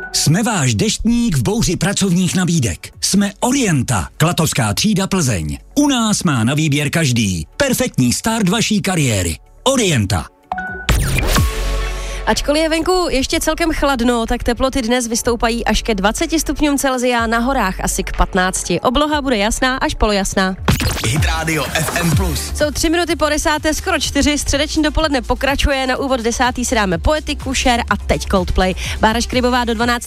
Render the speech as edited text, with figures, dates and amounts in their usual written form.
Jsme váš deštník v bouři pracovních nabídek. Jsme Orienta, Klatovská třída Plzeň. U nás má na výběr každý. Perfektní start vaší kariéry. Orienta. Ačkoliv je venku ještě celkem chladno, tak teploty dnes vystoupají až ke 20 stupňům Celsia, na horách asi k 15. Obloha bude jasná až polojasná. Hit Radio FM+. Jsou 3 minuty po 10, skoro 4, středeční dopoledne pokračuje, na úvod 10. si dáme Poetiku, Cher a teď Coldplay. Bára Škrybová do 12.